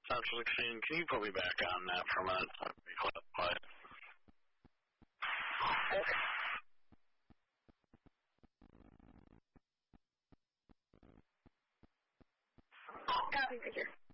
Central 16. Can you put me back on that for a minute? I'll be quiet. Copy, Victor.